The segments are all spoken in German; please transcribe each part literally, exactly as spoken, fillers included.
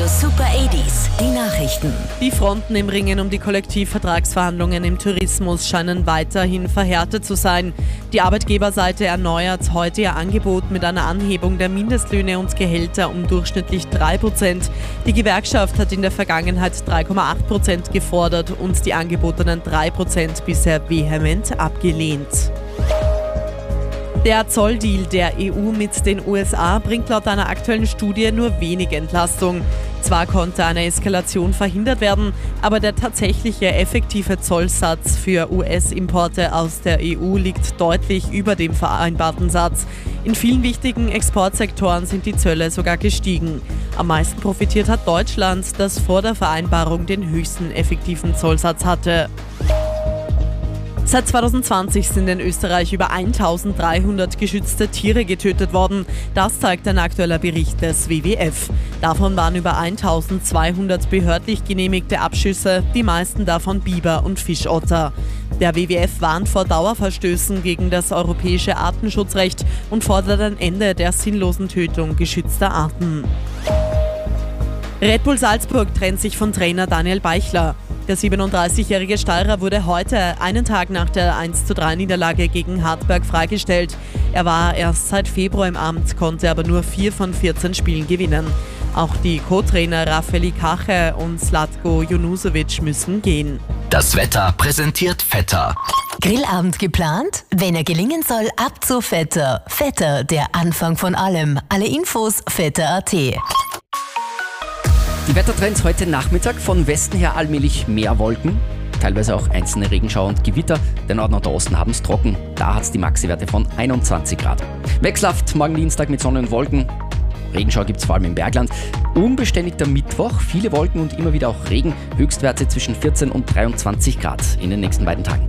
Radio Super achtziger, die Nachrichten. Die Fronten im Ringen um die Kollektivvertragsverhandlungen im Tourismus scheinen weiterhin verhärtet zu sein. Die Arbeitgeberseite erneuert heute ihr Angebot mit einer Anhebung der Mindestlöhne und Gehälter um durchschnittlich drei Prozent. Die Gewerkschaft hat in der Vergangenheit drei Komma acht Prozent gefordert und die angebotenen drei Prozent bisher vehement abgelehnt. Der Zolldeal der E U mit den U S A bringt laut einer aktuellen Studie nur wenig Entlastung. Zwar konnte eine Eskalation verhindert werden, aber der tatsächliche effektive Zollsatz für U S-Importe aus der E U liegt deutlich über dem vereinbarten Satz. In vielen wichtigen Exportsektoren sind die Zölle sogar gestiegen. Am meisten profitiert hat Deutschland, das vor der Vereinbarung den höchsten effektiven Zollsatz hatte. Seit zwanzig zwanzig sind in Österreich über eintausenddreihundert geschützte Tiere getötet worden. Das zeigt ein aktueller Bericht des W W F. Davon waren über eintausendzweihundert behördlich genehmigte Abschüsse, die meisten davon Biber und Fischotter. Der W W F warnt vor Dauerverstößen gegen das europäische Artenschutzrecht und fordert ein Ende der sinnlosen Tötung geschützter Arten. Red Bull Salzburg trennt sich von Trainer Daniel Beichler. Der siebenunddreißigjährige Steirer wurde heute, einen Tag nach der eins zu drei Niederlage gegen Hartberg, freigestellt. Er war erst seit Februar im Amt, konnte aber nur vier von vierzehn Spielen gewinnen. Auch die Co-Trainer Rafeli Kache und Zlatko Junusovic müssen gehen. Das Wetter präsentiert Vetter. Grillabend geplant? Wenn er gelingen soll, ab zu Vetter. Vetter, der Anfang von allem. Alle Infos vetter punkt at. Die Wettertrends heute Nachmittag: von Westen her allmählich mehr Wolken, teilweise auch einzelne Regenschauer und Gewitter. Der Norden und der Osten haben es trocken, da hat es die Maxi-Werte von einundzwanzig Grad. Wechselhaft morgen Dienstag mit Sonne und Wolken. Regenschauer gibt es vor allem im Bergland. Unbeständig der Mittwoch, viele Wolken und immer wieder auch Regen. Höchstwerte zwischen vierzehn und dreiundzwanzig Grad in den nächsten beiden Tagen.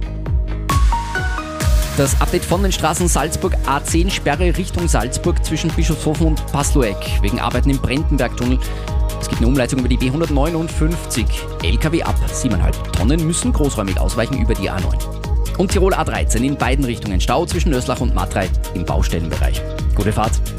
Das Update von den Straßen: Salzburg A zehn, Sperre Richtung Salzburg zwischen Bischofshofen und Paslueck wegen Arbeiten im Brentenbergtunnel. Es gibt eine Umleitung über die B hundertneunundfünfzig. L K W ab sieben Komma fünf Tonnen müssen großräumig ausweichen über die A neun. Und Tirol A dreizehn in beiden Richtungen Stau zwischen Nöslach und Matrei im Baustellenbereich. Gute Fahrt!